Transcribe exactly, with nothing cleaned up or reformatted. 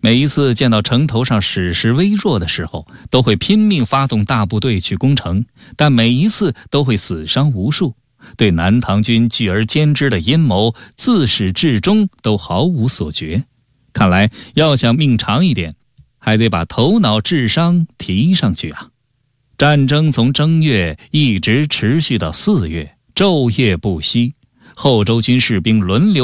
每一次见到城头上矢势微弱的时候，都会拼命发动大部队去攻城，但每一次都会死伤无数，对南唐军聚而歼之的阴谋自始至终都毫无所觉。看来要想命长一点，还得把头脑智商提上去啊！战争从正月一直持续到四月，昼夜不息，后周军士兵轮流